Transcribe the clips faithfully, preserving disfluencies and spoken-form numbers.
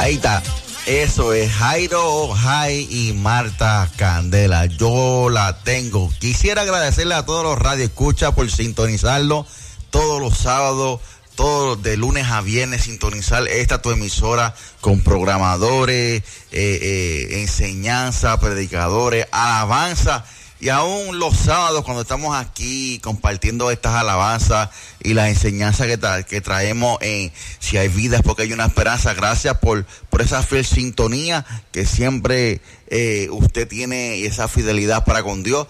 Ahí está. Eso es Jairo Jai y Marta Candela. Yo la tengo. Quisiera agradecerle a todos los radioescuchas por sintonizarlo todos los sábados, todos de lunes a viernes, sintonizar esta tu emisora con programadores, eh, eh, enseñanza, predicadores, alabanza. Y aún los sábados cuando estamos aquí compartiendo estas alabanzas y las enseñanzas que, tra- que traemos en Si hay vida es porque hay una esperanza. Gracias por, por esa fiel sintonía que siempre eh, usted tiene y esa fidelidad para con Dios.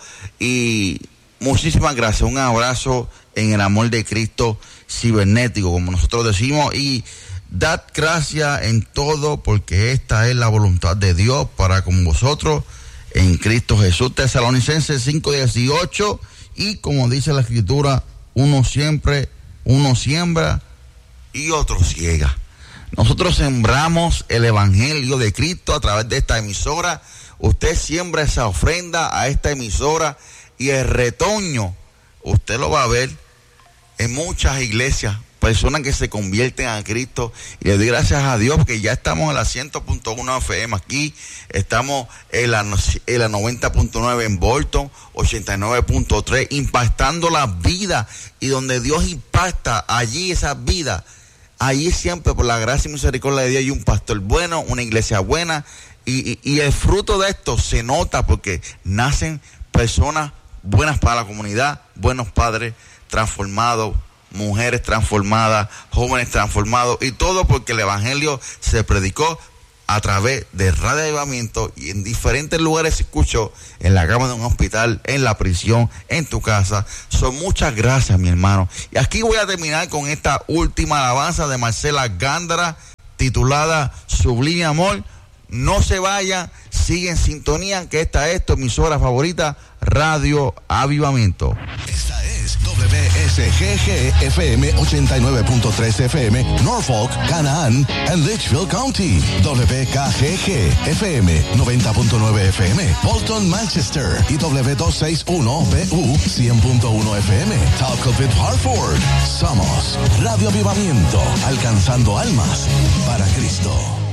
Y muchísimas gracias. Un abrazo en el amor de Cristo cibernético, como nosotros decimos. Y dad gracias en todo porque esta es la voluntad de Dios para con vosotros en Cristo Jesús. Tesalonicenses cinco dieciocho, y como dice la Escritura, uno siempre, uno siembra y otro ciega. Nosotros sembramos el Evangelio de Cristo a través de esta emisora. Usted siembra esa ofrenda a esta emisora y el retoño, usted lo va a ver en muchas iglesias, personas que se convierten a Cristo, y le doy gracias a Dios porque ya estamos en la cien punto uno F M aquí, estamos en la, en la noventa punto nueve en Bolton, ochenta y nueve punto tres, impactando las vidas, y donde Dios impacta, allí esas vidas, allí siempre por la gracia y misericordia de Dios hay un pastor bueno, una iglesia buena, y, y, y el fruto de esto se nota porque nacen personas buenas para la comunidad, buenos padres transformados, mujeres transformadas, jóvenes transformados, y todo porque el Evangelio se predicó a través de Radio Avivamiento, y en diferentes lugares se escuchó, en la cama de un hospital, en la prisión, en tu casa. Son muchas gracias, mi hermano. Y aquí voy a terminar con esta última alabanza de Marcela Gándara, titulada Sublime Amor. No se vayan, sigue en sintonía, que esta es tu emisora favorita, Radio Avivamiento. Esta es W S G G F M ochenta y nueve punto tres F M, Norfolk, Canaan and Litchfield County. W K G G F M noventa punto nueve F M, Bolton, Manchester. Y W doscientos sesenta y uno B U cien punto uno F M, Talcott, Hartford. Somos Radio Avivamiento, alcanzando almas para Cristo.